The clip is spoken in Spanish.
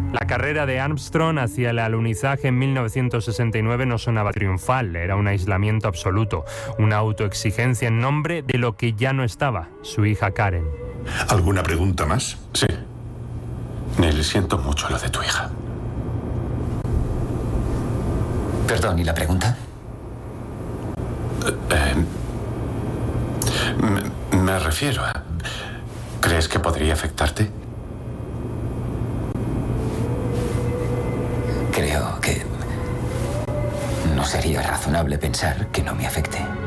La carrera de Armstrong hacia el alunizaje en 1969 no sonaba triunfal, era un aislamiento absoluto, una autoexigencia en nombre de lo que ya no estaba, su hija Karen. ¿Alguna pregunta más? Sí. Neil, siento mucho lo de tu hija. Perdón, ¿y la pregunta? Me refiero a... ¿Crees que podría afectarte? Creo que no sería razonable pensar que no me afecte.